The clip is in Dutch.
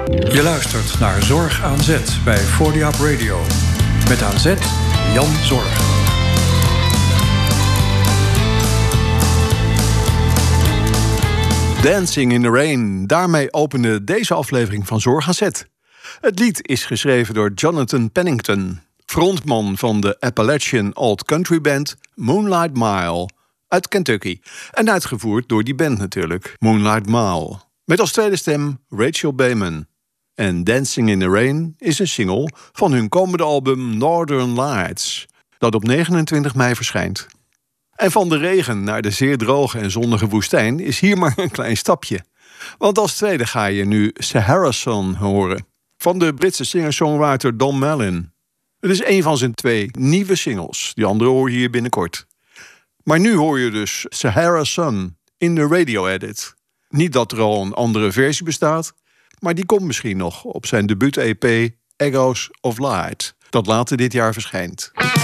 Je luistert naar Zorg aan Zet bij 40 Up Radio. Met aan zet Jan Zorg. Dancing in the Rain. Daarmee opende deze aflevering van Zorg aan Zet. Het lied is geschreven door Jonathan Pennington, frontman van de Appalachian Old Country Band Moonlight Mile uit Kentucky. En uitgevoerd door die band natuurlijk, Moonlight Mile. Met als tweede stem Rachel Bayman. En Dancing in the Rain is een single van hun komende album Northern Lights, dat op 29 mei verschijnt. En van de regen naar de zeer droge en zonnige woestijn is hier maar een klein stapje. Want als tweede ga je nu Sahara Sun horen, van de Britse singer-songwriter Don Mellin. Het is een van zijn 2 nieuwe singles, die andere hoor je hier binnenkort. Maar nu hoor je dus Sahara Sun in de radio-edit. Niet dat er al een andere versie bestaat, maar die komt misschien nog op zijn debuut-EP Echoes of Light, dat later dit jaar verschijnt.